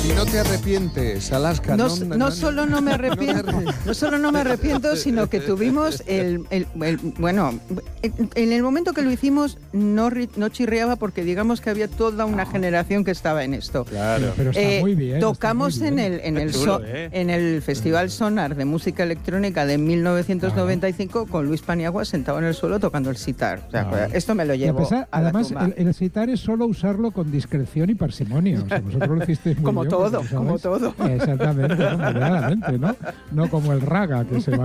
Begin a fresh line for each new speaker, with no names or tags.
Y no te arrepientes, Alaska.
No solo no me arrepiento, sino que tuvimos bueno, en el momento que lo hicimos no chirriaba porque digamos que había toda una generación que estaba en esto.
Claro. Pero está muy bien.
Tocamos
muy bien.
en el Festival Sonar de Música Electrónica de 1995 con Luis Paniagua sentado en el suelo tocando el sitar. O sea, esto me lo llevo
además, el sitar es solo usarlo con discreción y parsimonia. O sea, vosotros lo hicisteis muy bien.
Como todo.
Exactamente, moderadamente, ¿no? No como el raga, que se va